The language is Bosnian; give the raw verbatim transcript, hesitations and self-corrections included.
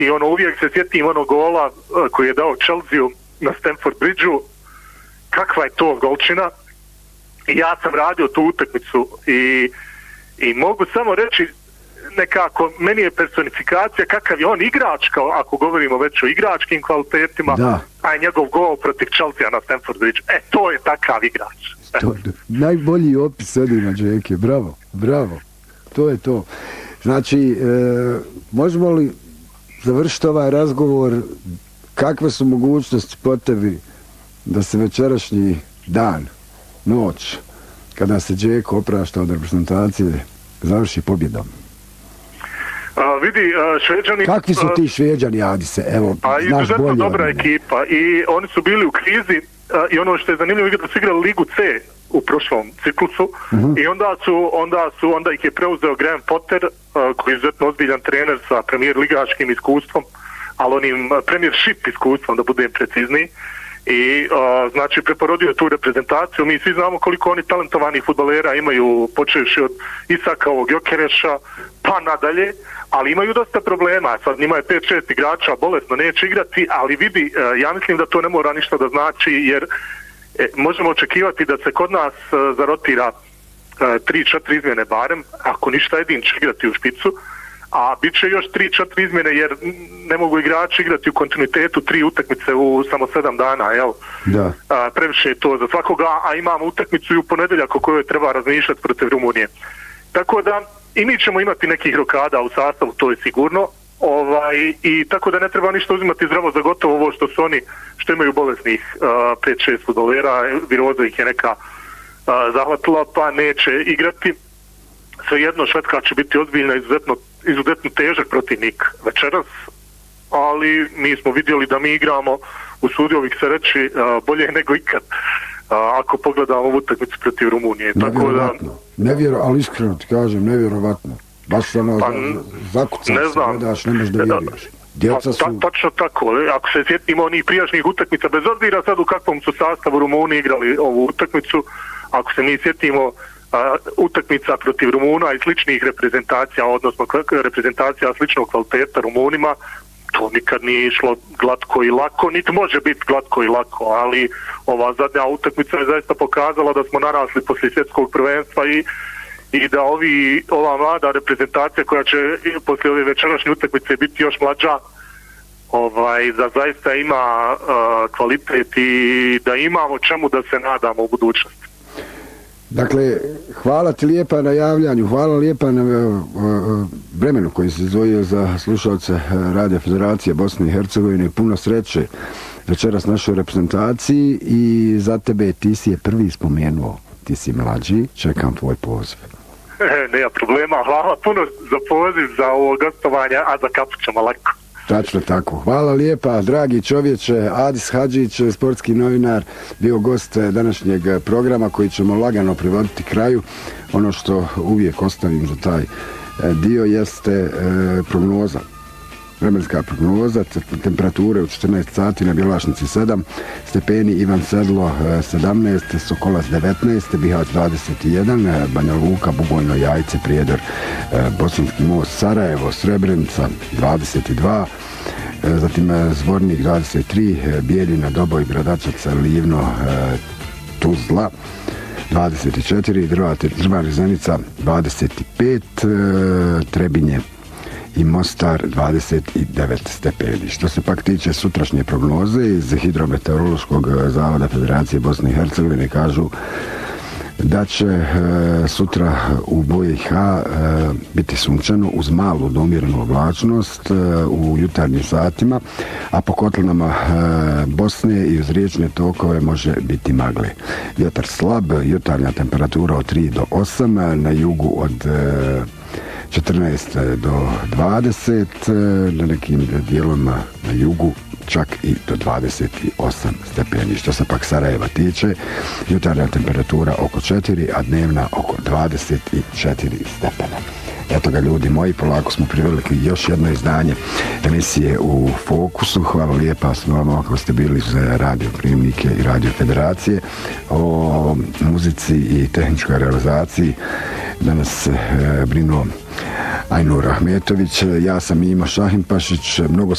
i ono uvijek se sjetim onog gola uh, koji je dao Chelsea na Stamford Bridgeu, kakva je to golčina. I ja sam radio tu utakmicu i, i mogu samo reći nekako, meni je personifikacija kakav je on igrač, kao ako govorimo već o igračkim kvalitetima, da. A je njegov gol protiv Chelsea na Stamford Bridge. E, to je takav igrač. To, najbolji opis Edina Džeke, bravo, bravo. To je to. Znači, e, možemo li završiti ovaj razgovor, kakve su mogućnosti po tebi da se večerašnji dan, noć, kada se Džeko oprašta od reprezentacije, završi pobjedom? A, vidi, a, Šveđani... Kakvi su ti Šveđani, Adise? Evo, a, znaš izuzetno bolje. Dobra ekipa i oni su bili u krizi a, i ono što je zanimljivo da su igrali Ligu C u prošlom ciklusu uh-huh. i onda su, onda su, onda ih je preuzeo Graham Potter, a, koji je izuzetno ozbiljan trener sa premijer ligaškim iskustvom, ali onim premiership iskustvom, da budem precizniji. I uh, znači preporodio tu reprezentaciju. Mi svi znamo koliko oni talentovanih fudbalera imaju, počevši od Isakovog, Jokereša pa nadalje, ali imaju dosta problema. Sad njima je pet šest igrača bolesno, neće igrati, ali vidi, uh, ja mislim da to ne mora ništa da znači, jer e, možemo očekivati da se kod nas uh, zarotira tri četiri izmjene barem, ako ništa Edin će igrati u špicu, a bit će još tri četiri izmjene jer ne mogu igrači igrati u kontinuitetu tri utakmice u samo sedam dana, jel? Da. A, previše je to za svakoga, a imamo utakmicu i u ponedjeljak o kojoj treba razmišljati protiv Rumunije. Tako da i mi ćemo imati nekih rokada u sastavu, to je sigurno, ovaj, i tako da ne treba ništa uzimati zdravo za gotovo ovo što su oni, što imaju bolesnih pet šest fudbalera, viroza ih je neka a, zahvatila, pa neće igrati. Svejedno Švedska će biti ozbiljna, izuzetno, izuzetno težak protivnik večeras, ali mi smo vidjeli da mi igramo, usudio bih se reći, bolje nego ikad, ako pogledamo ovu utakmicu protiv Rumunije. Nevjerovatno, tako da, nevjero, ali iskreno ti kažem, nevjerovatno. Baš ono, pa, zakucaš ne znam, se, gledaš, ne možeš da vjeruješ. Djeca su... Ta, tačno tako, ako se sjetimo onih prijašnjih utakmica, bez obzira sad u kakvom su sastavu Rumuniji igrali ovu utakmicu, ako se mi sjetimo Uh, utakmica protiv Rumuna i sličnih reprezentacija, odnosno reprezentacija sličnog kvaliteta Rumunima, to nikad nije išlo glatko i lako, niti može biti glatko i lako, ali ova zadnja utakmica je zaista pokazala da smo narasli poslije svjetskog prvenstva i, i da ovi, ova mlada reprezentacija koja će poslije ove večerašnje utakmice biti još mlađa, ovaj, da zaista ima uh, kvalitet i da imamo čemu da se nadamo u budućnosti. Dakle, hvala ti lijepa na javljanju, hvala lijepa na uh, uh, vremenu koji se izdvojio za slušalce Radio Federacije Bosne i Hercegovine. Puno sreće večeras našoj reprezentaciji i za tebe ti si je prvi spomenuo, ti si mlađi, čekam tvoj poziv. E, nema problema, hvala puno za poziv, za ovo gostovanje, a za kapu ćemo lako. Tačno tako. Hvala lijepa, dragi čovječe. Adis Hadžić, sportski novinar, bio gost današnjeg programa koji ćemo lagano privoditi kraju. Ono što uvijek ostavim za taj dio jeste prognoza. Vremenska prognoza, temperature u četrnaest sati na Bjelašnici sedam, stepeni Ivan Sedlo sedamnaest, Sokolac devetnaest, Bihać dvadeset jedan, Banja Luka, Bugojno, Jajce, Prijedor, Bosanski most, Sarajevo, Srebrenica dvadeset dva, zatim Zvornik dvadeset tri, Bijeljina, Doboj, Gradačac, Livno, Tuzla dvadeset četiri, Drva Rezenica dvadeset pet, Trebinje i Mostar dvadeset devet stepeni. Što se pak tiče sutrašnje prognoze iz Hidrometeorološkog zavoda Federacije Bosne i Hercegovine, kažu da će e, sutra u B i H e, biti sunčano uz malu do umjerenu oblačnost e, u jutarnjim satima, a po kotlinama e, Bosne i uz riječne tokove može biti magle. Vjetar slab, jutarnja temperatura od tri do osam, na jugu od e, četrnaest do dvadeset, na nekim dijelovima na jugu čak i do dvadeset osam stepeni. Što se pak Sarajeva tiče, jutarnja temperatura oko četiri, a dnevna oko dvadeset četiri stepena. Eto ga, ljudi moji, polako smo priveli još jedno izdanje emisije U fokusu. Hvala lijepa svima ako ste bili za Radio Primnike i Radio Federacije. O muzici i tehničkoj realizaciji danas e, brinuo Ajnur Ahmetović. Ja sam Ima Šahimpašić. Mnogo